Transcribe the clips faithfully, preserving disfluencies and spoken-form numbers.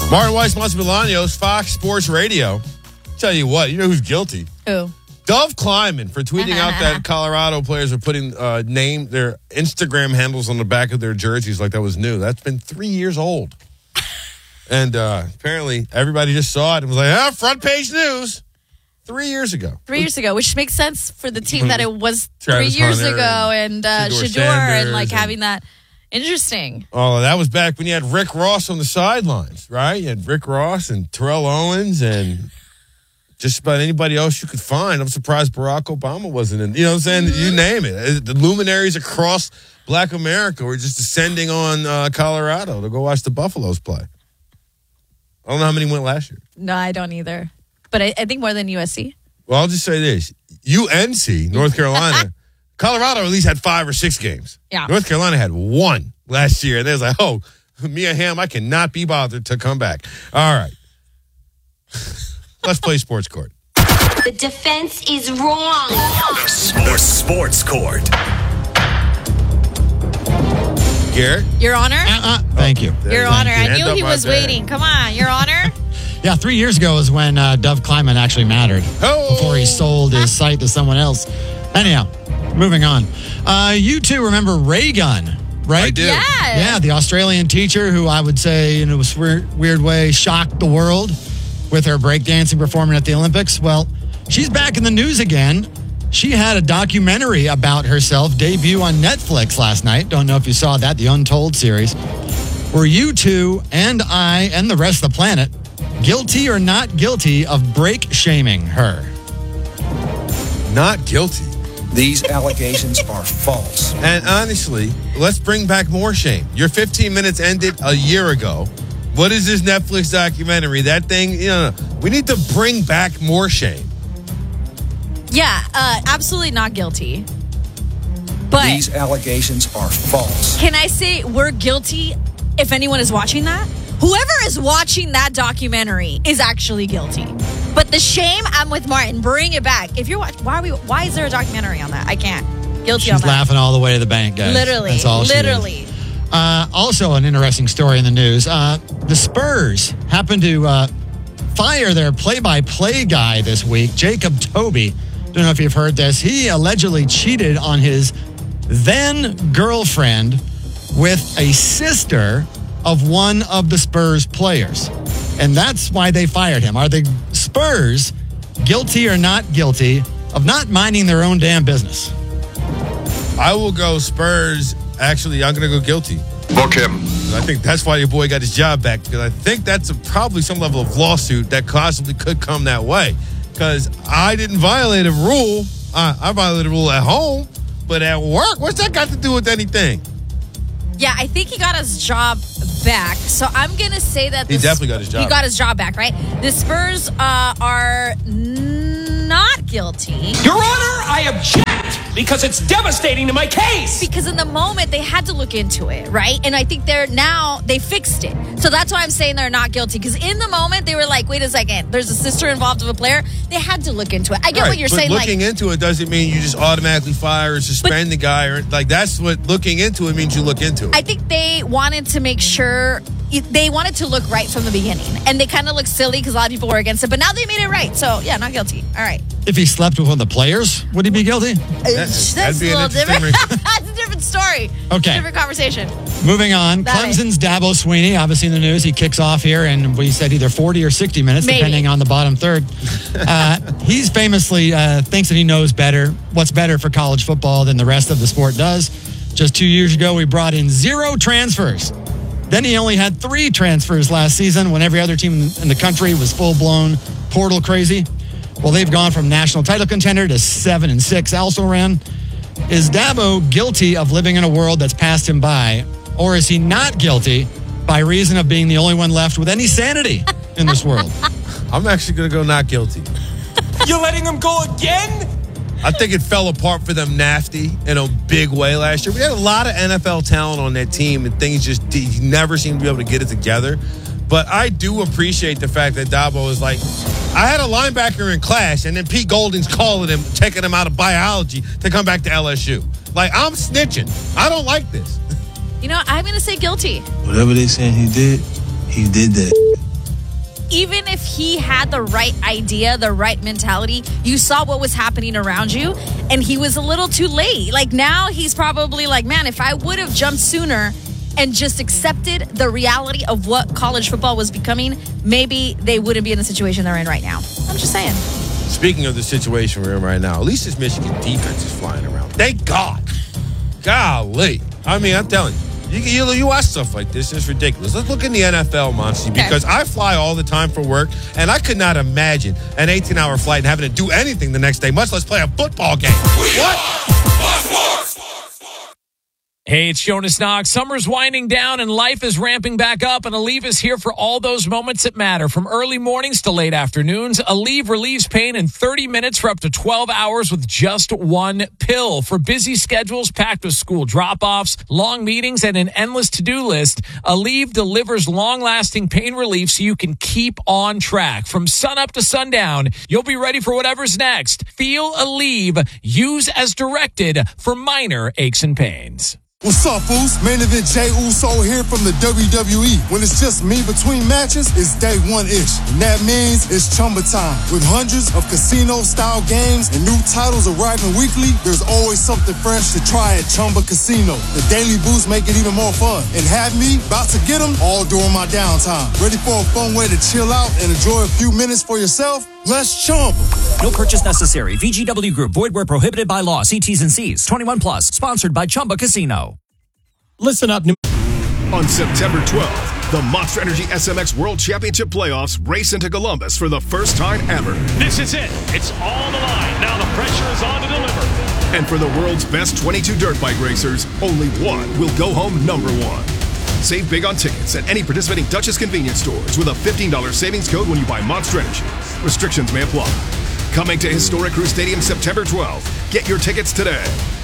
Martin Weiss Montemolanos, Fox Sports Radio. Tell you what, you know who's guilty? Who? Dove Kleiman for tweeting out that Colorado players are putting uh, name their Instagram handles on the back of their jerseys like that was new. That's been three years old. And uh, apparently everybody just saw it and was like, ah, front page news. Three years ago. Three years ago, which makes sense for the team that it was three Travis years Hunter ago and, and uh, Shedeur Shedeur and like and- having that. Interesting. Oh, that was back when you had Rick Ross on the sidelines, right? You had Rick Ross and Terrell Owens and just about anybody else you could find. I'm surprised Barack Obama wasn't in. You know what I'm saying? Mm-hmm. You name it. The luminaries across Black America were just descending on uh, Colorado to go watch the Buffaloes play. I don't know how many went last year. No, I don't either. But I, I think more than U S C. Well, I'll just say this. U N C, North Carolina, Colorado at least had five or six games. Yeah. North Carolina had one last year. And they was like, oh, Mia Hamm, I cannot be bothered to come back. All right. Let's play Sports Court. The defense is wrong. The Sports Court. Garrett? Your Honor? Uh-uh. Thank you. Your Honor. I Hand knew up he right was there. waiting. Come on, Your Honor. Yeah, three years ago was when uh, Dove Kleiman actually mattered. Oh. Before he sold his site to someone else. Anyhow, moving on. Uh, you two remember Ray Gun, right? I do. Yeah. Yeah, the Australian teacher who I would say in a weird, weird way shocked the world with her breakdancing performance at the Olympics. Well, she's back in the news again. She had a documentary about herself debut on Netflix last night. Don't know if you saw that, the Untold series. Were you two and I and the rest of the planet guilty or not guilty of break shaming her? Not guilty. These allegations are false. And honestly, let's bring back more shame. Your fifteen minutes ended a year ago. What is this Netflix documentary? That thing, you know, we need to bring back more shame. Yeah, uh, absolutely not guilty. But These allegations are false. can I say we're guilty if anyone is watching that? Whoever is watching that documentary is actually guilty. But the shame, I'm with Martin. Bring it back. If you're watching, why are we? Why is there a documentary on that? I can't. Guilty on She's that. laughing all the way to the bank, guys. Literally. That's all she is. literally. Uh, also, an interesting story in the news. Uh, the Spurs happened to uh, fire their play-by-play guy this week, Jacob Toby. Don't know if you've heard this. He allegedly cheated on his then-girlfriend with a sister of one of the Spurs players. And that's why they fired him. Are the Spurs guilty or not guilty of not minding their own damn business? I will go Spurs. Actually, I'm going to go guilty. Book him. I think that's why your boy got his job back, because I think that's a, probably some level of lawsuit that possibly could come that way. Because I didn't violate a rule. Uh, I violated a rule at home, but at work, what's that got to do with anything? Yeah, I think he got his job back. So I'm going to say that... He the definitely got his job He got his job back, right? The Spurs uh, are n- not guilty. Your Honor, I object because it's devastating to my case. Because in the moment, they had to look into it, right? And I think they're now, they fixed it. So that's why I'm saying they're not guilty. Because in the moment, they were like, wait a second, there's a sister involved of a player. They had to look into it. I get Right, what you're but saying. looking like, into it doesn't mean you just automatically fire or suspend the guy. Or like that's what looking into it means. You look into it. I think they wanted to make sure, they wanted to look right from the beginning. And they kind of looked silly because a lot of people were against it. But now they made it right. So, yeah, not guilty. All right. If he slept with one of the players, would he be guilty? That's that'd be a an little different. interesting- That's a different story. Okay. Different conversation. Moving on, That Clemson's Dabo Sweeney, obviously in the news. He kicks off here, and we said either forty or sixty minutes, Maybe. depending on the bottom third. uh, he's famously uh, thinks that he knows better, what's better for college football than the rest of the sport does. Just two years ago, we brought in zero transfers. Then he only had three transfers last season when every other team in the country was full-blown portal crazy. Well, they've gone from national title contender to seven and six also ran. Is Dabo guilty of living in a world that's passed him by, or is he not guilty by reason of being the only one left with any sanity in this world? I'm actually going to go not guilty. You're letting him go again? I think it fell apart for them nasty in a big way last year. We had a lot of N F L talent on that team, and things just you never seemed to be able to get it together. But I do appreciate the fact that Dabo is like, I had a linebacker in class, and then Pete Golding's calling him, taking him out of biology to come back to L S U. Like, I'm snitching. I don't like this. You know, I'm going to say guilty. Whatever they saying he did, he did that. even if he had the right idea, the right mentality, you saw what was happening around you, and he was a little too late. Like, now he's probably like, man, if I would have jumped sooner and just accepted the reality of what college football was becoming, maybe they wouldn't be in the situation they're in right now. I'm just saying. Speaking of the situation we're in right now, at least this Michigan defense is flying around. Thank God. Golly. I mean, I'm telling you. You, you, you watch stuff like this, it's ridiculous. Let's look in the N F L, Monty, Okay. because I fly all the time for work, and I could not imagine an eighteen-hour flight and having to do anything the next day, much less play a football game. What? Hey, it's Jonas Knox. Summer's winding down and life is ramping back up, and Aleve is here for all those moments that matter. From early mornings to late afternoons, Aleve relieves pain in thirty minutes for up to twelve hours with just one pill. For busy schedules packed with school drop-offs, long meetings, and an endless to-do list, Aleve delivers long-lasting pain relief so you can keep on track. From sunup to sundown, you'll be ready for whatever's next. Feel Aleve. Use as directed for minor aches and pains. What's up, fools? Main event Jey Uso here from the W W E. When it's just me between matches, it's day one-ish. And that means it's Chumba time. With hundreds of casino-style games and new titles arriving weekly, there's always something fresh to try at Chumba Casino. The daily boosts make it even more fun. And have me about to get them all during my downtime. Ready for a fun way to chill out and enjoy a few minutes for yourself? Let's Chumba. No purchase necessary. V G W Group. Void where prohibited by law. See T's and C's. twenty-one plus. Sponsored by Chumba Casino. Listen up, New- On September twelfth, the Monster Energy S M X World Championship Playoffs race into Columbus for the first time ever. This is it. It's all the line. Now the pressure is on to deliver. And for the world's best twenty-two dirt bike racers, only one will go home number one. Save big on tickets at any participating Duchess convenience stores with a fifteen dollars savings code when you buy Monster Energy. Restrictions may apply. Coming to Historic Crew Stadium September twelfth. Get your tickets today.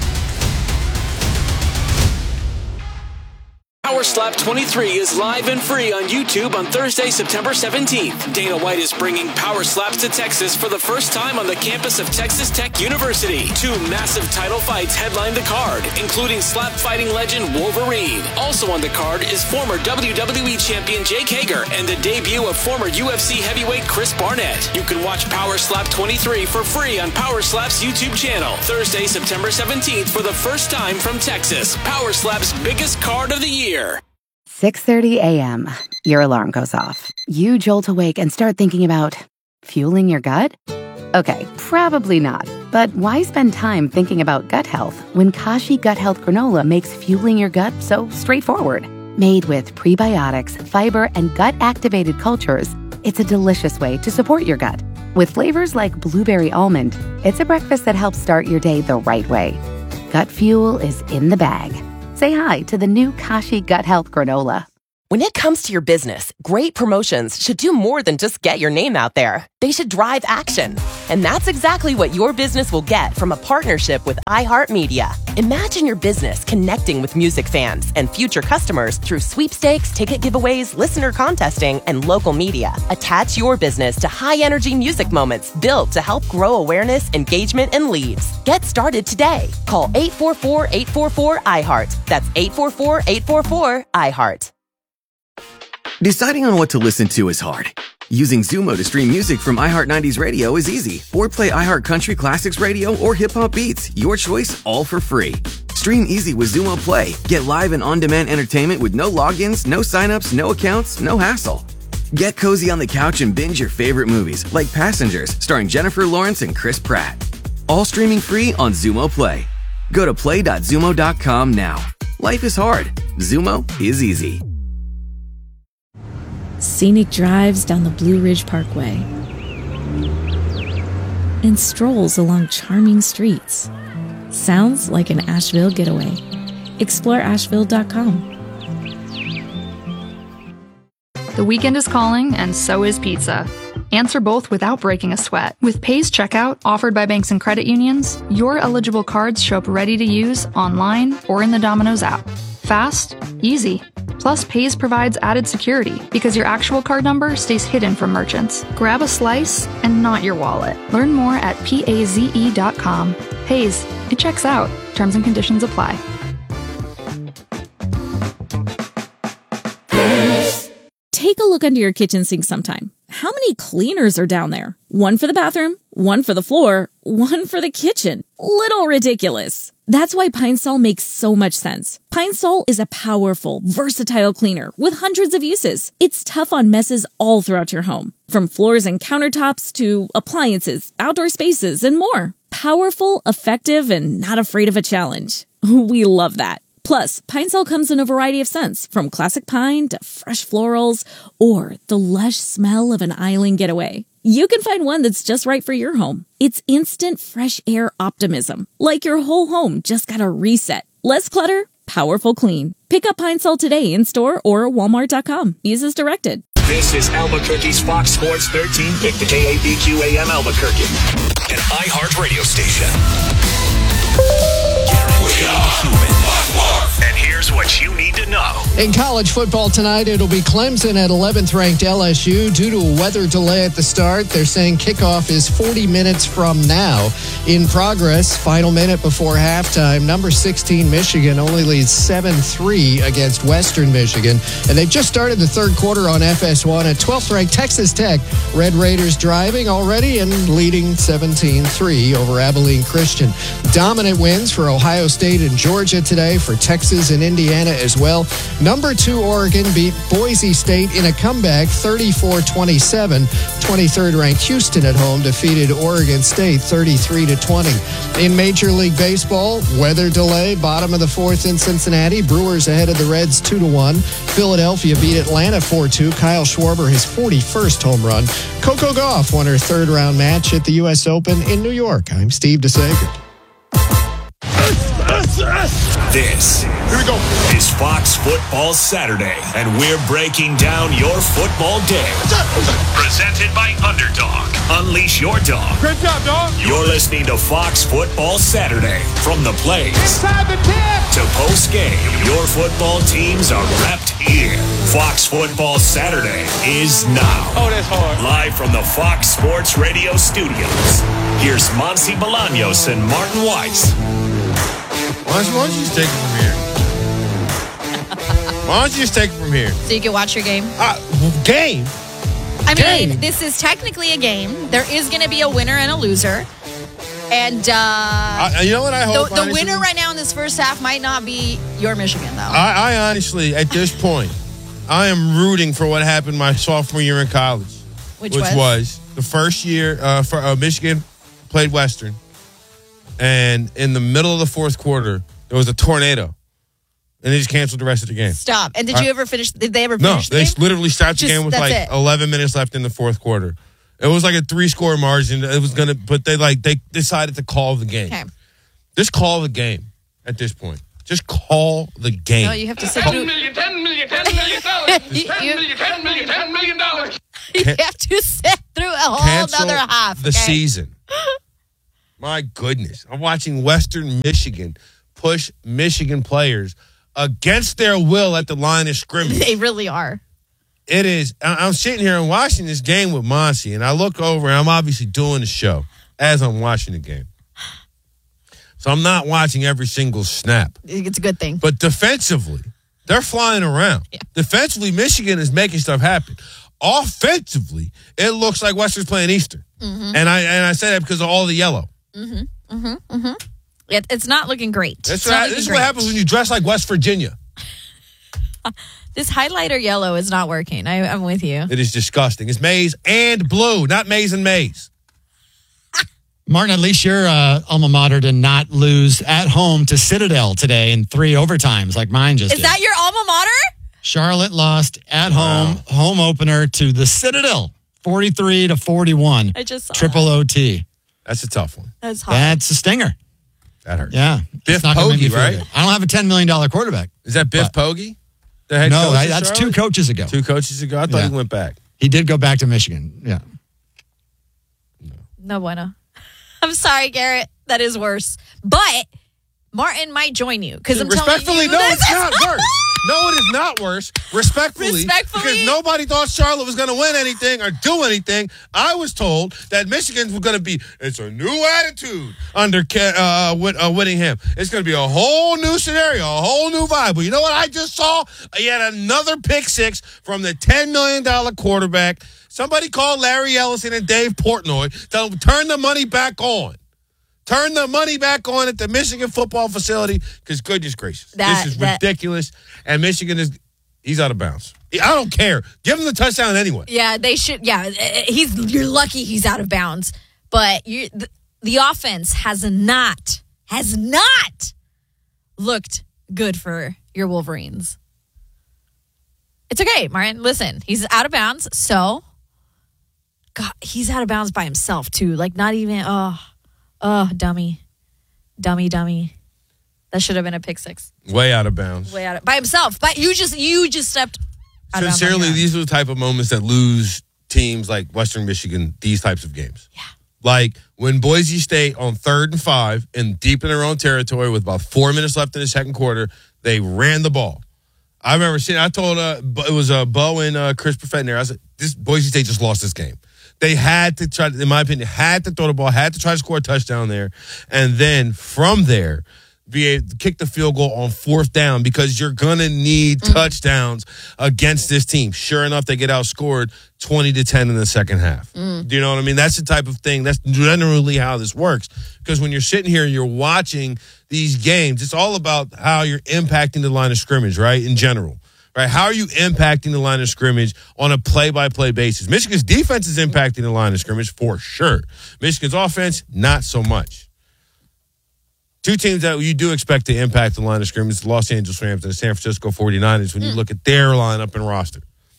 Power Slap twenty-three is live and free on YouTube on Thursday, September seventeenth. Dana White is bringing Power Slaps to Texas for the first time on the campus of Texas Tech University. Two massive title fights headline the card, including slap fighting legend Wolverine. Also on the card is former W W E champion Jake Hager and the debut of former U F C heavyweight Chris Barnett. You can watch Power Slap twenty-three for free on Power Slap's YouTube channel. Thursday, September seventeenth for the first time from Texas. Power Slap's biggest card of the year. six thirty a.m. Your alarm goes off. You jolt awake and start thinking about fueling your gut? Okay, probably not. But why spend time thinking about gut health when Kashi Gut Health Granola makes fueling your gut so straightforward? Made with prebiotics, fiber, and gut-activated cultures, it's a delicious way to support your gut. With flavors like blueberry almond, it's a breakfast that helps start your day the right way. Gut fuel is in the bag. Say hi to the new Kashi Gut Health Granola. When it comes to your business, great promotions should do more than just get your name out there. They should drive action. And that's exactly what your business will get from a partnership with iHeartMedia. Imagine your business connecting with music fans and future customers through sweepstakes, ticket giveaways, listener contesting, and local media. Attach your business to high-energy music moments built to help grow awareness, engagement, and leads. Get started today. Call eight four four, eight four four, I heart. That's eight four four, eight four four, I heart. Deciding on what to listen to is hard. Using Zumo to stream music from iHeart nineties Radio is easy. Or play iHeart Country Classics Radio or Hip Hop Beats. Your choice, all for free. Stream easy with Zumo Play. Get live and on-demand entertainment with no logins, no signups, no accounts, no hassle. Get cozy on the couch and binge your favorite movies like Passengers, starring Jennifer Lawrence and Chris Pratt. All streaming free on Zumo Play. Go to play dot zumo dot com now. Life is hard. Zumo is easy. Scenic drives down the Blue Ridge Parkway and strolls along charming streets. Sounds like an Asheville getaway. Explore asheville dot com. The weekend is calling, and so is pizza. Answer both without breaking a sweat. With Pay's checkout, offered by banks and credit unions, your eligible cards show up ready to use online or in the Domino's app. Fast, easy. Plus, Pay's provides added security because your actual card number stays hidden from merchants. Grab a slice and not your wallet. Learn more at paze dot com. Pay's, it checks out. Terms and conditions apply. Take a look under your kitchen sink sometime. how many cleaners are down there? One for the bathroom, one for the floor, one for the kitchen. Little ridiculous. That's why Pine Sol makes so much sense. Pine Sol is a powerful, versatile cleaner with hundreds of uses. It's tough on messes all throughout your home, from floors and countertops to appliances, outdoor spaces, and more. Powerful, effective, and not afraid of a challenge. We love that. Plus, Pine Sol comes in a variety of scents, from classic pine to fresh florals, or the lush smell of an island getaway. You can find one that's just right for your home. It's instant fresh air optimism, like your whole home just got a reset. Less clutter, powerful clean. Pick up Pine Sol today in store or walmart dot com. Use as directed. This is Albuquerque's Fox Sports thirteen fifty K A B Q A M Albuquerque, an iHeart radio station. Guaranteed human. And here's what you need to know. In college football tonight, it'll be Clemson at eleventh ranked L S U. Due to a weather delay at the start, they're saying kickoff is forty minutes from now. In progress, final minute before halftime, number sixteen Michigan only leads seven three against Western Michigan. And they've just started the third quarter on F S one at twelfth ranked Texas Tech. Red Raiders driving already and leading seventeen three over Abilene Christian. Dominant wins for Ohio State and Georgia today, for Texas and Indiana as well. Number two Oregon beat Boise State in a comeback thirty-four twenty-seven. twenty-third ranked Houston at home defeated Oregon State thirty-three to twenty. In Major League Baseball, weather delay, bottom of the fourth in Cincinnati. Brewers ahead of the Reds two to one. Philadelphia beat Atlanta four two. Kyle Schwarber his forty-first home run. Coco Gauff won her third round match at the U S Open in New York. I'm Steve DeSager. This Here we go. is Fox Football Saturday, and we're breaking down your football day. Presented by Underdog. Unleash your dog. Great job, dog. You're listening to Fox Football Saturday. From the plays Inside the tip to post-game, your football teams are repped here. Fox Football Saturday is now. Oh, that's hard. Live from the Fox Sports Radio studios. Here's Monty Bolaños and Martin Weiss. Why don't, you, why don't you just take it from here? Why don't you just take it from here? So you can watch your game? Uh, game? I game. mean, this is technically a game. There is going to be a winner and a loser. And, uh... I, you know what I hope, The, the honestly? winner right now in this first half might not be your Michigan, though. I, I honestly, at this point, I am rooting for what happened my sophomore year in college. Which, which was? was the first year uh, for uh, Michigan played Western. And in the middle of the fourth quarter, there was a tornado. And they just canceled the rest of the game. Stop. And did I, you ever finish? Did they ever no, finish the they game? literally started the Just, game with that's like it. eleven minutes left in the fourth quarter. It was like a three-score margin. It was going to, but they like, they decided to call the game. Okay. Just call the game at this point. Just call the game. No, you have to sit Call- through. ten million, ten million, ten million dollars. ten million, ten million, ten million dollars. You have to sit through a whole Cancel other half. the okay? season. My goodness. I'm watching Western Michigan push Michigan players against their will at the line of scrimmage. They really are. It is. I- I'm sitting here and watching this game with Monty, and I look over, and I'm obviously doing the show as I'm watching the game. So I'm not watching every single snap. It's a good thing. But defensively, they're flying around. Yeah. Defensively, Michigan is making stuff happen. Offensively, it looks like Western's playing Easter. Mm-hmm. And I and I say that because of all the yellow. Mm-hmm. Mm-hmm. Mm-hmm. It, it's not looking great. That's It's not what, looking this is great. what happens when you dress like West Virginia. This highlighter yellow is not working. I, I'm with you. It is disgusting. It's maize and blue, not maize and maize. Martin, at least your uh, alma mater did not lose at home to Citadel today in three overtimes like mine just Is did. that your alma mater? Charlotte lost at home, home opener to the Citadel, forty-three to forty-one. I just saw Triple O T. That's a tough one. That's hot. That's a stinger. That hurts. Yeah. Biff It's not gonna make me Poggi, feel right? good. I don't have a ten million dollars quarterback. Is that Biff But- Poggi? The head No, coach I, of that's Charlotte? two coaches ago. Two coaches ago? I thought Yeah. he went back. He did go back to Michigan. Yeah. No bueno. I'm sorry, Garrett. That is worse. But Martin might join you because I'm telling Respectfully, you no, this it's is- not worse. No, it is not worse. Respectfully. Respectfully. Because nobody thought Charlotte was going to win anything or do anything. I was told that Michigan was going to be, it's a new attitude under uh, Whit- uh, Whittingham. It's going to be a whole new scenario, a whole new vibe. But you know what I just saw? Yet another pick six from the ten million dollars quarterback. Somebody called Larry Ellison and Dave Portnoy to turn the money back on. Turn the money back on at the Michigan football facility because goodness gracious, That- this is that- ridiculous. And Michigan is, he's out of bounds. I don't care. Give him the touchdown anyway. Yeah, they should. Yeah, he's. You're lucky he's out of bounds. But you, the, the offense has not, has not looked good for your Wolverines. It's okay, Martin. Listen, he's out of bounds. So, God, he's out of bounds by himself too. Like not even. Oh, oh, dummy, dummy, dummy. That should have been a pick six. Way out of bounds. Way out of, by himself. But you just, you just stepped. Out of bounds on Sincerely, your own. these are the type of moments that lose teams like Western Michigan these types of games. Yeah. Like when Boise State on third and five and deep in their own territory with about four minutes left in the second quarter, they ran the ball. I remember seeing, I told, uh, it was uh, Bo and uh, Chris Buffett there. I said, this Boise State just lost this game. They had to try, in my opinion, had to throw the ball, had to try to score a touchdown there. And then from there, be able to kick the field goal on fourth down because you're going to need mm. touchdowns against this team. Sure enough, they get outscored twenty to ten in the second half. Mm. Do you know what I mean? That's the type of thing. That's generally how this works. Because when you're sitting here and you're watching these games, it's all about how you're impacting the line of scrimmage, right, in general. Right? How are you impacting the line of scrimmage on a play-by-play basis? Michigan's defense is impacting the line of scrimmage for sure. Michigan's offense, not so much. Two teams that you do expect to impact the line of scrimmage, the Los Angeles Rams and the San Francisco forty-niners, when you look at their lineup and roster.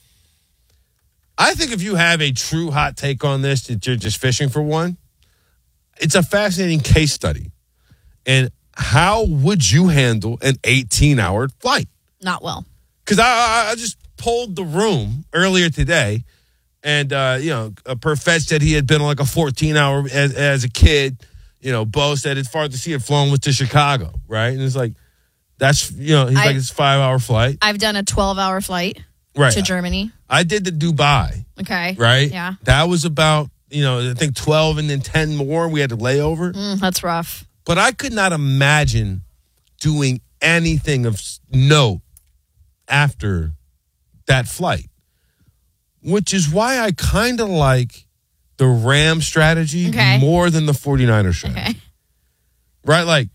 I think if you have a true hot take on this, that you're just fishing for one, it's a fascinating case study. And how would you handle an eighteen-hour flight? Not well. Because I, I just polled the room earlier today, and, uh, you know, Perfett said he had been on like a fourteen-hour as, as a kid. You know, Bo said it's far to see it flown with to Chicago, right? And it's like, that's, you know, he's I, like, it's a five-hour flight. I've done a twelve-hour flight right. to Germany. I did the Dubai. Okay. Right? Yeah. That was about, you know, I think twelve and then ten more. We had to lay over. Mm, that's rough. But I could not imagine doing anything of note after that flight, which is why I kind of like the Ram strategy okay. more than the forty-niners strategy. Okay. Right? Like,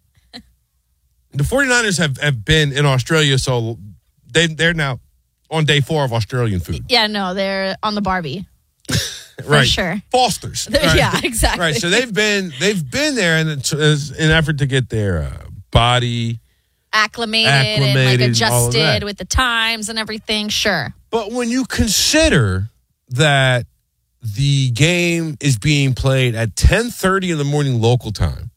the forty-niners have, have been in Australia, so they, they're now on day four of Australian food. Yeah, no, they're on the Barbie. Right. For sure. Foster's. Right? Yeah, exactly. Right, so they've been they've been there in, in an effort to get their uh, body acclimated, acclimated and like and adjusted with the times and everything, sure. But when you consider that the game is being played at ten thirty in the morning local time.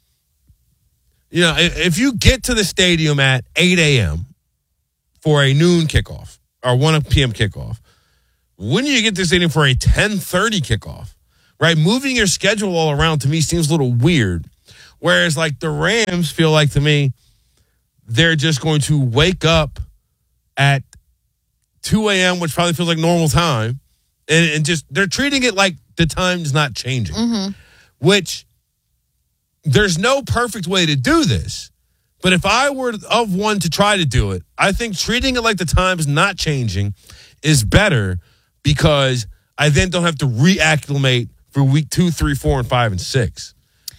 You know, if you get to the stadium at eight a.m. for a noon kickoff or one p.m. kickoff, when you get to the stadium for a ten thirty kickoff, right? Moving your schedule all around to me seems a little weird. Whereas, like, the Rams feel like to me, they're just going to wake up at two a.m., which probably feels like normal time. And, and just, they're treating it like the time's not changing, mm-hmm. which there's no perfect way to do this. But if I were of one to try to do it, I think treating it like the time's not changing is better because I then don't have to reacclimate for week two, three, four, and five, and six.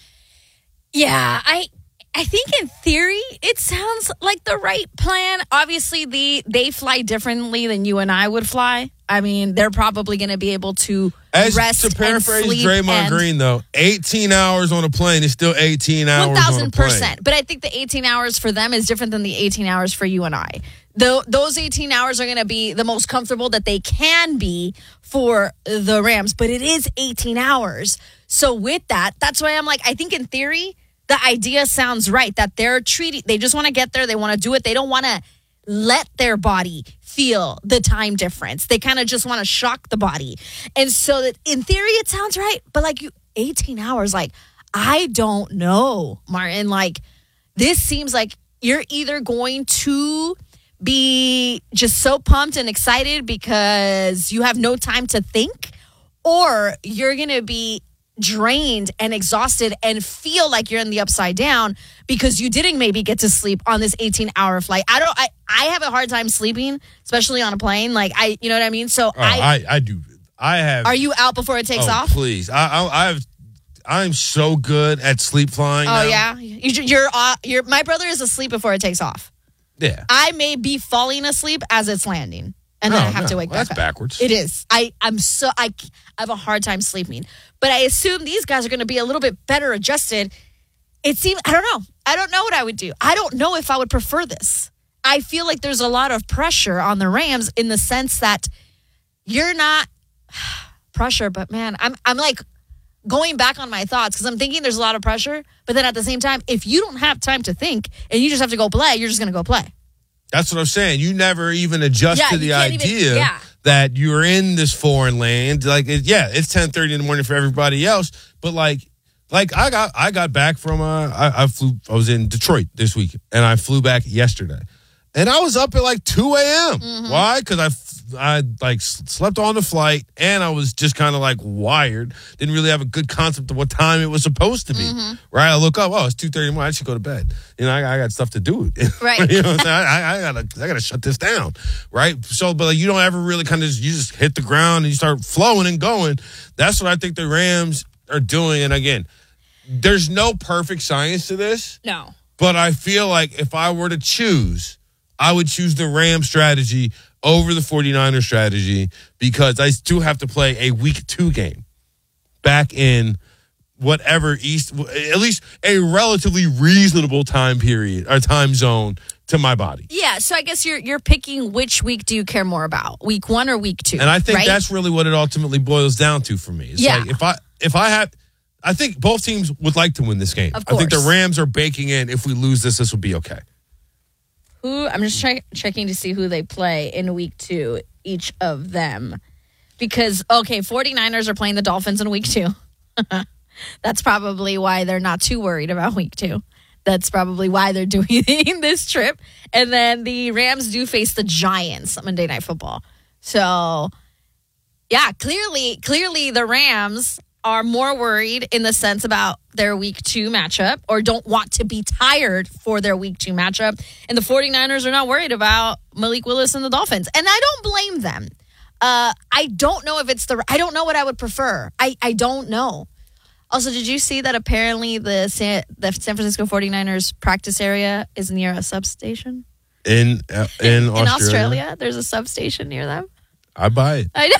Yeah, I I think in theory it sounds like the right plan. Obviously, the they fly differently than you and I would fly. I mean, they're probably going to be able to As rest to paraphrase and sleep Draymond and Green, though, eighteen hours on a plane is still eighteen hours one on a thousand plane. percent. But I think the eighteen hours for them is different than the eighteen hours for you and I. The, those eighteen hours are going to be the most comfortable that they can be for the Rams, but it is eighteen hours. So with that, that's why I'm like, I think in theory, the idea sounds right, that they're treating, they just want to get there, they want to do it, they don't want to let their body feel the time difference. They kind of just want to shock the body. And so that in theory, it sounds right, but like you, eighteen hours, like, I don't know, Martin. Like, this seems like you're either going to be just so pumped and excited because you have no time to think, or you're going to be drained and exhausted and feel like you're in the upside down because you didn't maybe get to sleep on this eighteen hour flight. I don't, I, I have a hard time sleeping, especially on a plane. Like I, you know what I mean? So oh, I, I, I do. I have. Are you out before it takes oh, off? Please. I, I, I've, I'm so good at sleep flying. Oh now. yeah. You, you're, uh, you're, my brother is asleep before it takes off. Yeah. I may be falling asleep as it's landing. And then oh, I have no. to wake well, back that's up. backwards. It is. I, I'm so I, I have a hard time sleeping. But I assume these guys are going to be a little bit better adjusted. It seems, I don't know. I don't know what I would do. I don't know if I would prefer this. I feel like there's a lot of pressure on the Rams in the sense that you're not pressure, but man, I'm I'm like going back on my thoughts because I'm thinking there's a lot of pressure. But then at the same time, if you don't have time to think and you just have to go play, you're just going to go play. That's what I'm saying. You never even adjust Yeah, to the you can't idea even- yeah. that you're in this foreign land. Like, it, yeah, it's ten thirty in the morning for everybody else, but like, like I got I got back from uh, I, I flew. I was in Detroit this week, and I flew back yesterday, and I was up at like two a.m. Mm-hmm. Why? Because I I like slept on the flight, and I was just kind of like wired. Didn't really have a good concept of what time it was supposed to be. Mm-hmm. Right? I look up. Oh, it's two thirty in the morning. I should go to bed. You know, I, I got stuff to do. Right. You know what I'm saying? I, I gotta I gotta shut this down. Right. So, but like, you don't ever really kind of you just hit the ground and you start flowing and going. That's what I think the Rams are doing. And again, there's no perfect science to this. No. But I feel like if I were to choose, I would choose the Ram strategy over the 49er strategy because I do have to play a week two game back in whatever East, at least a relatively reasonable time period or time zone to my body. Yeah, so I guess you're you're picking which week do you care more about, week one or week two? And I think right? that's really what it ultimately boils down to for me. It's Yeah. like if I if I had, I think both teams would like to win this game. Of I think the course. Rams are baking in if we lose this, this will be okay. Who I'm just check, checking to see who they play in week two, each of them. Because, okay, 49ers are playing the Dolphins in week two. That's probably why they're not too worried about week two. That's probably why they're doing this trip. And then the Rams do face the Giants on Monday Night Football. So, yeah, clearly, clearly the Rams are more worried in the sense about their week two matchup or don't want to be tired for their week two matchup. And the 49ers are not worried about Malik Willis and the Dolphins. And I don't blame them. Uh, I don't know if it's the, I don't know what I would prefer. I, I don't know. Also, did you see that apparently the San, the San Francisco 49ers practice area is near a substation? In uh, in, In Australia, Australia, there's a substation near them. I buy it. I know.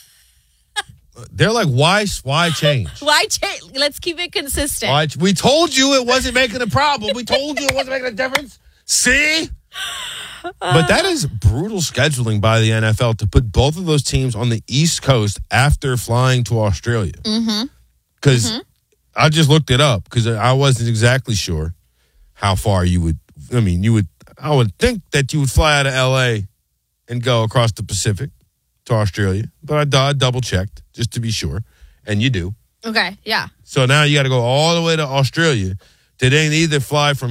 They're like, why why change? Why change? Let's keep it consistent. Why, we told you it wasn't making a problem. We told you it wasn't making a difference. See? But that is brutal scheduling by the N F L to put both of those teams on the East Coast after flying to Australia. Mm-hmm. Because mm-hmm. I just looked it up because I wasn't exactly sure how far you would. I mean, you would. I would think that you would fly out of L A and go across the Pacific to Australia, but I, I double checked just to be sure, and you do. Okay, yeah. So now you got to go all the way to Australia to then either fly from